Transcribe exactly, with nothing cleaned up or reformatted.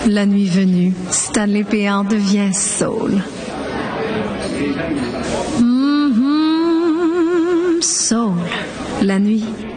La nuit venue, Stanley Péan devient soul. Mm-hmm, soul. La nuit.